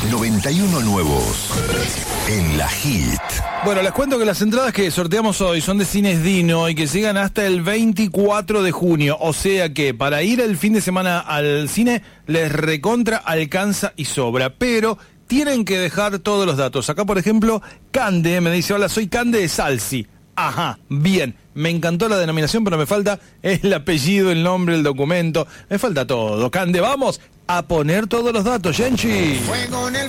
91 nuevos en la Hit. Bueno, les cuento que las entradas que sorteamos hoy son de Cines Dino y que llegan hasta el 24 de junio. O sea que para ir el fin de semana al cine les recontra alcanza y sobra. Pero tienen que dejar todos los datos. Acá, por ejemplo, Cande me dice: hola, soy Cande de Salsi. Ajá, bien, me encantó la denominación, pero me falta el apellido, el nombre, el documento. Me falta todo. Cande, vamos a poner todos los datos, Genchi.